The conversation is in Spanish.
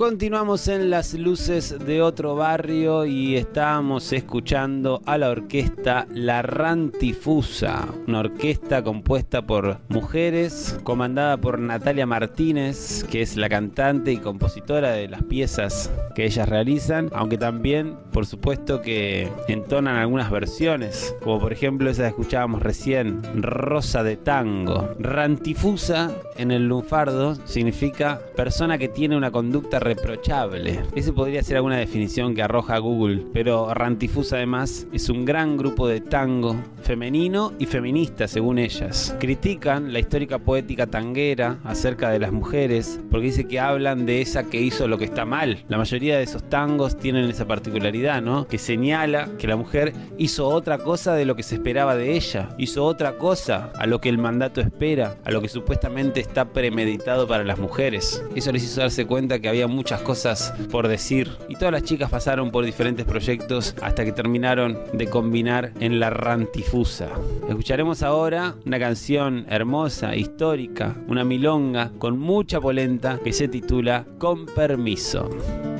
Continuamos en Las Luces de Otro Barrio y estamos escuchando a la orquesta La Rantifusa, una orquesta compuesta por mujeres, comandada por Natalia Martínez, que es la cantante y compositora de las piezas que ellas realizan, aunque también, por supuesto, que entonan algunas versiones, como por ejemplo esa que escuchábamos recién, Rosa de Tango. Rantifusa en el lunfardo significa persona que tiene una conducta reprochable. Esa podría ser alguna definición que arroja Google, pero Rantifusa además es un gran grupo de tango femenino y feminista según ellas. Critican la histórica poética tanguera acerca de las mujeres porque dice que hablan de esa que hizo lo que está mal. La mayoría de esos tangos tienen esa particularidad, ¿no? Que señala que la mujer hizo otra cosa de lo que se esperaba de ella, hizo otra cosa a lo que el mandato espera, a lo que supuestamente está premeditado para las mujeres. Eso les hizo darse cuenta que había muchas cosas por decir y todas las chicas pasaron por diferentes proyectos hasta que terminaron de combinar en La Rantifusa. Escucharemos ahora una canción hermosa, histórica, una milonga con mucha polenta que se titula Con Permiso.